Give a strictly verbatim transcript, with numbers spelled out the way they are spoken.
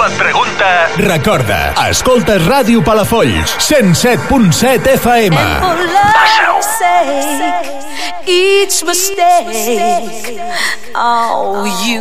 et pregunta... Recorda, escoltes Ràdio Palafolls, cent set punt set F M. Each mistake, oh, you